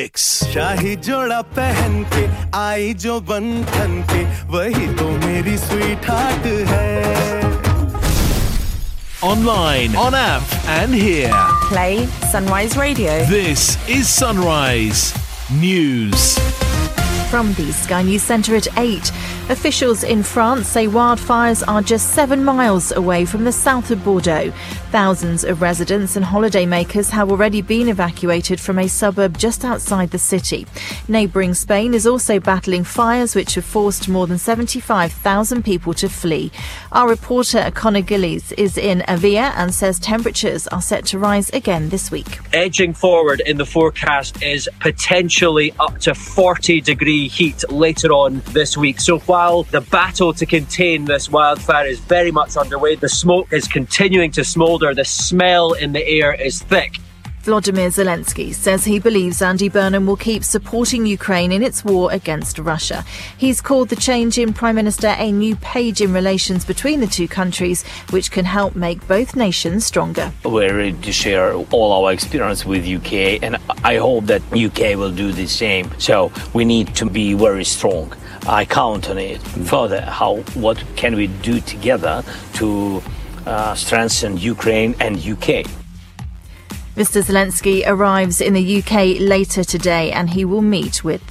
mix. शाही जोड़ा पहन के आई जो बंधन के वही तो मेरी स्वीटहार्ट है. Online, on app and here. Play Sunrise Radio. This is Sunrise News. From the Sky News Centre at 8, officials in France say wildfires are just 7 miles away from the south of Bordeaux. Thousands of residents and holidaymakers have already been evacuated from a suburb just outside the city. Neighbouring Spain is also battling fires which have forced more than 75,000 people to flee. Our reporter Conor Gillies is in Avia and says temperatures are set to rise again this week. Edging forward in the forecast is potentially up to 40-degree heat later on this week. So while the battle to contain this wildfire is very much underway, the smoke is continuing to smoulder, the smell in the air is thick. Volodymyr Zelensky says he believes Andy Burnham will keep supporting Ukraine in its war against Russia. He's called the change in Prime Minister a new page in relations between the two countries, which can help make both nations stronger. We're ready to share all our experience with UK, and I hope that UK will do the same. So we need to be very strong. I count on it. Further, what can we do together to strengthen Ukraine and UK? Mr. Zelensky arrives in the UK later today and he will meet with